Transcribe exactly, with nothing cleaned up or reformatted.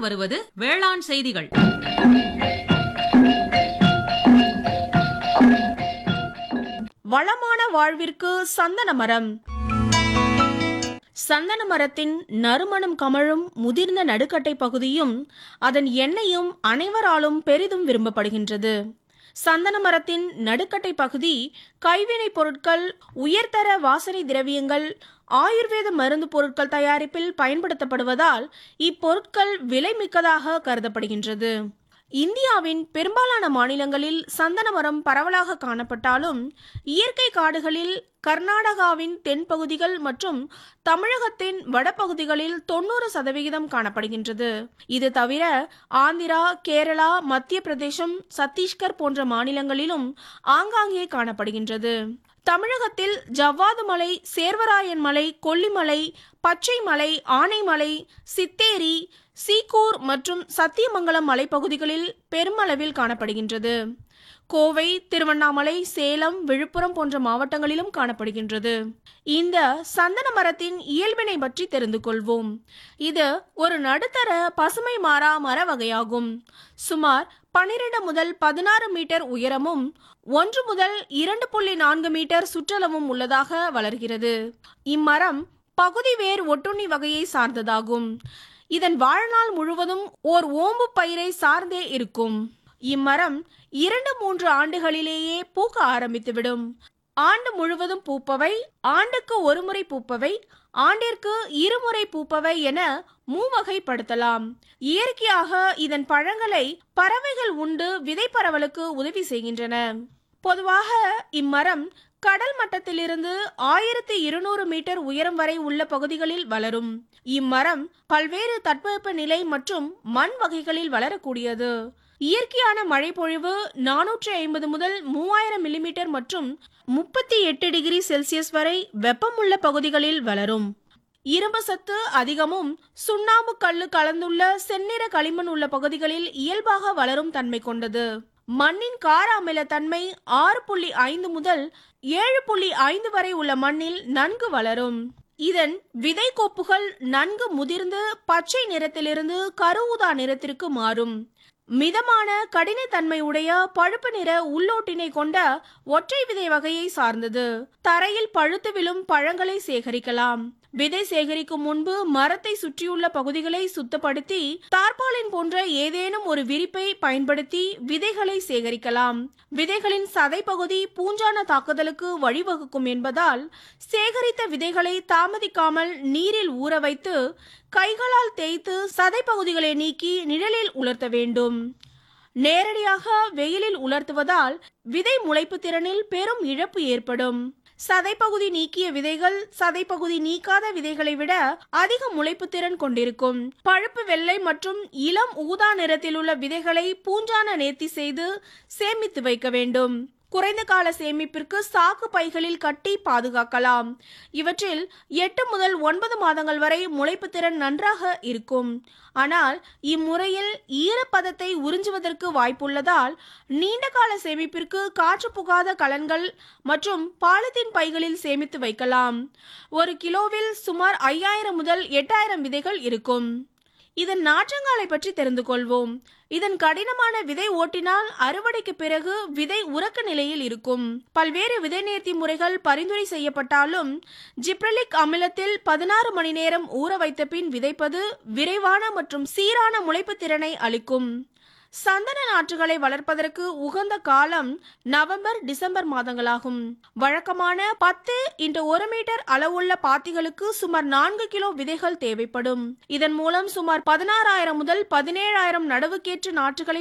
வருவது வேளாண் செய்திகள். வளமான வாழ்விற்கு சந்தன மரம். சந்தன மரத்தின் நறுமணம் கமழும் முதிர்ந்த நடுக்கட்டை பகுதியும் அதன் எண்ணெயும் அனைவராலும் பெரிதும் விரும்பப்படுகின்றது. சந்தன மரத்தின் நடுக்கட்டை பகுதி கைவினைப் பொருட்கள், உயர்தர வாசனை திரவியங்கள், ஆயுர்வேத மருந்து பொருட்கள் தயாரிப்பில் பயன்படுத்தப்படுவதால் இப்பொருட்கள் விலை மிக்கதாக கருதப்படுகின்றது. இந்தியாவின் பெரும்பாலான மாநிலங்களில் சந்தன மரம் பரவலாக காணப்பட்டாலும் இயற்கை காடுகளில் கர்நாடகாவின் தென்பகுதிகள் மற்றும் தமிழகத்தின் வடபகுதிகளில் தொண்ணூறு சதவிகிதம் காணப்படுகின்றது. இது தவிர ஆந்திரா, கேரளா, மத்திய பிரதேசம், சத்தீஸ்கர் போன்ற மாநிலங்களிலும் ஆங்காங்கே காணப்படுகின்றது. தமிழகத்தில் ஜவ்வாது மலை, சேர்வராயன் மலை, கொல்லிமலை, பச்சை மலை, ஆனைமலை, சித்தேரி, சீக்கூர் மற்றும் சத்தியமங்கலம் மலைப்பகுதிகளில் பெருமளவில் காணப்படுகின்றது. கோவை, திருவண்ணாமலை, சேலம், விழுப்புரம் போன்ற மாவட்டங்களிலும் காணப்படுகின்றது. இந்த சந்தன மரத்தின் இயல்பினை பற்றி தெரிந்து கொள்வோம். இது ஒரு நடுத்தர பசுமை மாறா மர வகையாகும். சுமார் பனிரெண்டு முதல் பதினாறு மீட்டர் உயரமும் ஒன்று முதல் இரண்டு புள்ளி நான்கு மீட்டர் சுற்றளவும் உள்ளதாக வளர்கிறது. இம்மரம் பகுதி வேர் ஒட்டுண்ணி வகையை சார்ந்ததாகும். இதன் வாழ்நாள் முழுவதும் ஓர் ஓம்பு பயிரை சார்ந்தே இருக்கும். இம்மரம் இரண்டு மூன்று ஆண்டுகளிலேயே பூக்க ஆரம்பித்துவிடும். ஆண்டு முழுவதும் பூப்பவை, ஆண்டுக்கு ஒருமுறை பூப்பவை, ஆண்டிற்கு இருமுறை பூப்பவை என மூவகைப்படுத்தலாம். இயற்கையாக இதன் பழங்களை பறவைகள் உண்டு விதை பரவலுக்கு உதவி செய்கின்றன. பொதுவாக இம்மரம் கடல் மட்டத்திலிருந்து ஆயிரத்தி இருநூறு மீட்டர் உயரம் வரை உள்ள பகுதிகளில் வளரும். இம்மரம் பல்வேறு தட்பவெப்ப நிலை மற்றும் மண் வகைகளில் வளரக்கூடியது. இயற்கையான மழை பொழிவு நானூற்றி ஐம்பது முதல் மூவாயிரம் மில்லிமீட்டர் மற்றும் முப்பத்தி எட்டு டிகிரி செல்சியஸ் வரை வெப்பமுள்ள பகுதிகளில் வளரும். இரும்பு சத்து அதிகமும் சுண்ணாம்பு கல்லு கலந்துள்ள செந்நிற களிமண் உள்ள பகுதிகளில் இயல்பாக வளரும் தன்மை கொண்டது. மண்ணின் கார அமில தன்மை ஆறு புள்ளி ஐந்து முதல் ஏழு புள்ளி ஐந்து வரை உள்ள மண்ணில் நன்கு வளரும். இதன் விதை கோப்புகள் நன்கு முதிர்ந்து பச்சை நிறத்திலிருந்து கருஊதா நிறத்திற்கு மாறும். மிதமான கடினத்தன்மை உடைய பழுப்பு நிற உள்ளோட்டினை கொண்ட ஒற்றை விதை வகையை சார்ந்தது. தரையில் பழுத்து விழும் பழங்களை சேகரிக்கலாம். விதை சேகரிக்கும் முன்பு மரத்தை சுற்றியுள்ள பகுதிகளை சுத்தப்படுத்தி தார்பாலின் போன்ற ஏதேனும் ஒரு விரிப்பை பயன்படுத்தி விதைகளை சேகரிக்கலாம். விதைகளின் சதை பகுதி பூஞ்சான தாக்குதலுக்கு வழிவகுக்கும் என்பதால் சேகரித்த விதைகளை தாமதிக்காமல் நீரில் ஊற வைத்து கைகளால் தேய்த்து சதை பகுதிகளை நீக்கி நிழலில் உலர்த்த வேண்டும். நேரடியாக வெயிலில் உலர்த்துவதால் விதை முளைப்பு திறனில் பெரும் இழப்பு ஏற்படும். சதைப்பகுதி நீக்கிய விதைகள் சதைப்பகுதி நீக்காத விதைகளை விட அதிக முளைப்பு திறன் கொண்டிருக்கும். பழுப்பு வெள்ளை மற்றும் இளம் ஊதா நிறத்தில் உள்ள விதைகளை பூஞ்சான நேர்த்தி செய்து சேமித்து வைக்க வேண்டும். குறைந்த கால சேமிப்பிற்கு சாக்கு பைகளில் கட்டி பாதுகாக்கலாம். இவற்றில் எட்டு முதல் ஒன்பது மாதங்கள் வரை முளைப்பு திறன் நன்றாக இருக்கும். ஆனால் இம்முறையில் ஈரப்பதத்தை உறிஞ்சுவதற்கு வாய்ப்புள்ளதால் நீண்ட கால சேமிப்பிற்கு காற்று புகாத கலன்கள் மற்றும் பாலித்தீன் பைகளில் சேமித்து வைக்கலாம். ஒரு கிலோவில் சுமார் ஐயாயிரம் முதல் எட்டாயிரம் விதைகள் இருக்கும். இதன் நாற்றங்காலை பற்றி தெரிந்து கொள்வோம். இதன் கடினமான விதை ஓட்டினால் அறுவடைக்கு பிறகு விதை உறக்க நிலையில் இருக்கும். பல்வேறு விதை நேர்த்தி முறைகள் பரிந்துரை செய்யப்பட்டாலும் ஜிப்ரலிக் அமிலத்தில் பதினாறு மணி நேரம் ஊற வைத்த பின் விதைப்பது விரைவான மற்றும் சீரான முளைப்பு திறனை அளிக்கும். சந்தன நாற்றுகளை வளர்ப்பதற்கு உகந்த காலம் நவம்பர், டிசம்பர் மாதங்களாகும். வழக்கமான பத்து இன்டு ஒரு மீட்டர் அளவுள்ள பாத்திகளுக்கு சுமார் நான்கு கிலோ விதைகள் தேவைப்படும். இதன் மூலம் சுமார் பதினாறாயிரம் முதல் பதினேழாயிரம் நடவுக்கேற்ற நாற்றுகளை